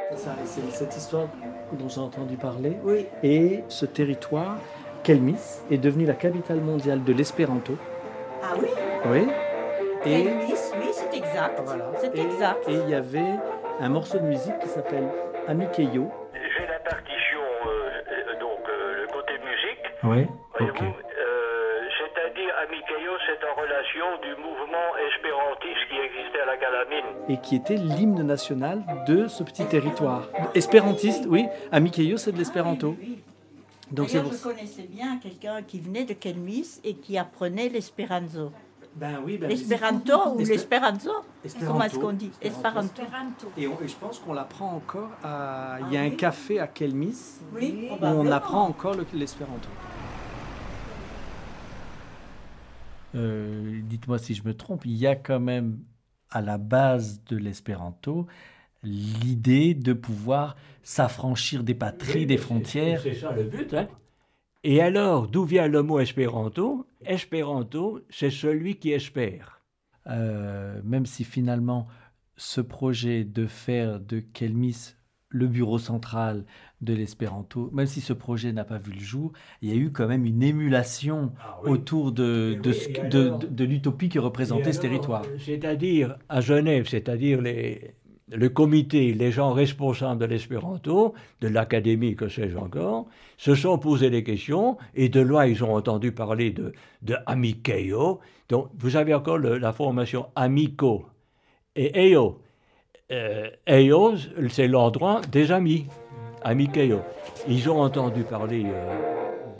C'est cette histoire dont j'ai entendu parler. Oui. Et ce territoire, Kelmis, est devenu la capitale mondiale de l'espéranto. Ah oui? Oui. Et Nice, oui, c'est exact. voilà. C'est exact. Et il y avait un morceau de musique qui s'appelle Amikeyo. J'ai la partition, donc le côté musique. Oui. Voyez-vous, Ok. c'est-à-dire Amikeyo, c'est en relation du mouvement espérantiste qui existait à la Calamine. Et qui était l'hymne national de ce petit territoire. Espérantiste, oui. Amikeyo, c'est de l'espéranto. Oui, oui. Donc c'est D'ailleurs, pour je connaissais bien quelqu'un qui venait de Kelmis et qui apprenait l'esperanto. Ben oui, L'espéranto ou l'espéranto? Espéranto. Comment est-ce qu'on dit? Espéranto. Espéranto. Et je pense qu'on l'apprend encore à... Il y a un café à Kelmis Oui, où on probablement. apprend encore l'espéranto. Dites-moi si je me trompe, il y a quand même à la base de l'espéranto l'idée de pouvoir s'affranchir des patries, des frontières. C'est ça le but, hein. Et alors, d'où vient le mot espéranto? Espéranto, c'est celui qui espère. Même si finalement ce projet de faire de Kelmis le bureau central de l'espéranto, même si ce projet n'a pas vu le jour, il y a eu quand même une émulation autour de l'utopie que représentait ce territoire. C'est-à-dire, à Genève, c'est-à-dire le comité, les gens responsables de l'espéranto, de l'académie, que sais-je encore, se sont posé des questions, et de loin, ils ont entendu parler de Amikeyo. Donc, vous avez encore la formation Amico et Eyo. Eyo, c'est l'endroit des amis, Amikeyo. Ils ont entendu parler